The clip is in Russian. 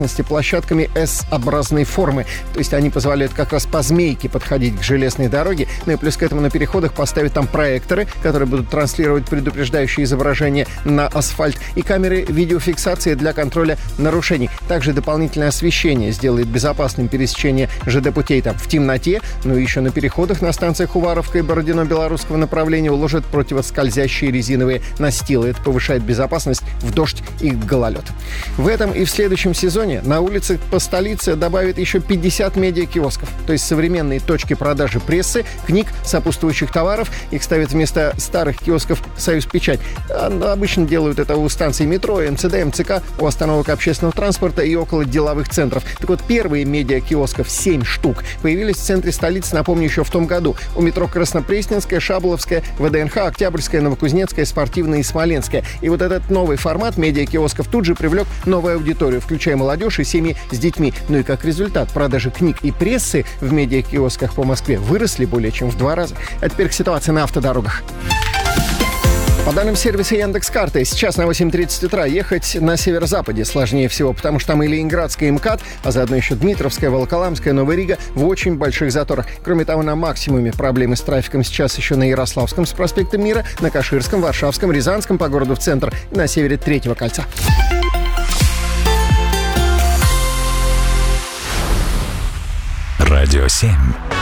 площадками S-образной формы. То есть они позволяют как раз по змейке подходить к железной дороге. Ну и плюс к этому на переходах поставят там проекторы, которые будут транслировать предупреждающие изображения на асфальт, и камеры видеофиксации для контроля нарушений. Также дополнительное освещение сделает безопасным пересечение ЖД-путей там в темноте. Ну и еще на переходах на станциях Уваровка и Бородино-Белорусского направления уложат противоскользящие резиновые настилы. Это повышает безопасность в дождь и гололед. В этом и в следующем сезоне на улицах по столице добавят еще 50 медиакиосков, то есть современные точки продажи прессы, книг, сопутствующих товаров. Их ставят вместо старых киосков «Союз Печать». Обычно делают это у станций метро, МЦД, МЦК, у остановок общественного транспорта и около деловых центров. Так вот, первые медиакиосков, 7 штук, появились в центре столицы, напомню, еще в том году. У метро Краснопресненская, Шаболовская, ВДНХ, Октябрьская, Новокузнецкая, Спортивная и Смоленская. И вот этот новый формат медиакиосков тут же привлек новую аудиторию, включая молодежь и семьи с детьми. Ну и как результат, продажи книг и прессы в медиакиосках по Москве выросли более чем в 2 раза. А теперь к ситуации на автодорогах. По данным сервиса Яндекс.Карты, сейчас на 8:30 утра ехать на северо-западе сложнее всего, потому что там и Ленинградская, и МКАД, а заодно еще Дмитровская, Волоколамская, Новая Рига в очень больших заторах. Кроме того, на максимуме проблемы с трафиком сейчас еще на Ярославском с проспектом Мира, на Каширском, Варшавском, Рязанском по городу в центр и на севере Третьего кольца. Радио 7.